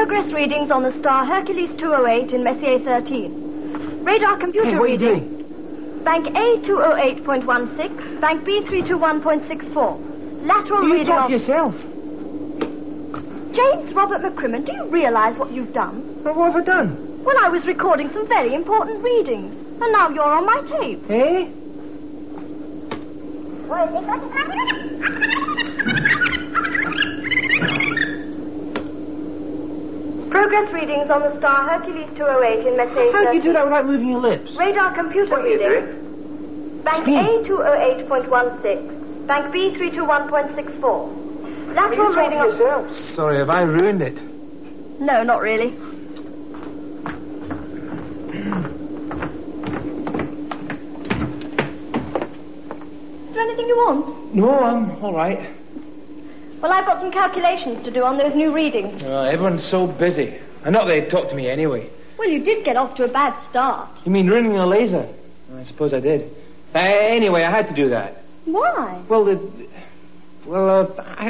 Progress readings on the star Hercules 208 in Messier 13. Radar computer Hey, what reading. are you doing? Bank A 208.16, Bank B 321.64. Lateral You reading talk of... to yourself. James Robert McCrimmon, do you realize what you've done? Well, what have I done? Well, I was recording some very important readings, and now you're on my tape. Eh? Progress readings on the star Hercules 208 in Messier 13. How do you do that without moving your lips? Radar computer reading. Bank A 208.16. Bank B 321.64. Lateral reading of... Sorry, have I ruined it? No, not really. Is there anything you want? No, I'm all right. Well, I've got some calculations to do on those new readings. Everyone's so busy. I know they'd talk to me anyway. Well, you did get off to a bad start. You mean ruining a laser? I suppose I did. Anyway, I had to do that. Why? Well,